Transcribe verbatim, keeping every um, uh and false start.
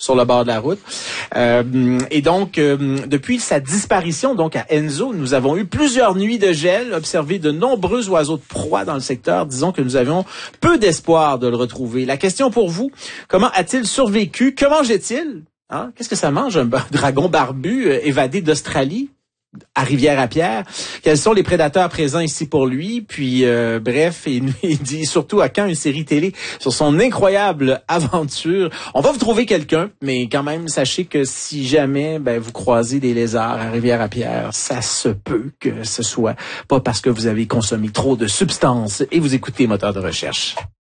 sur le bord de la route. Euh, et donc, euh, depuis sa disparition, donc à Enzo, nous avons eu plusieurs nuits de gel, observé de nombreux oiseaux de proie dans le secteur. Disons que nous avions peu d'espoir de le retrouver. La question pour vous, comment a-t-il survécu? Que mangeait-il? Hein? Qu'est-ce que ça mange, un dragon barbu euh, évadé d'Australie? À Rivière-à-Pierre, quels sont les prédateurs présents ici pour lui, puis euh, bref, il, il dit surtout à quand une série télé sur son incroyable aventure. On va vous trouver quelqu'un, mais quand même, sachez que si jamais ben, vous croisez des lézards à Rivière-à-Pierre, ça se peut que ce soit pas parce que vous avez consommé trop de substances et vous écoutez Moteur de recherche.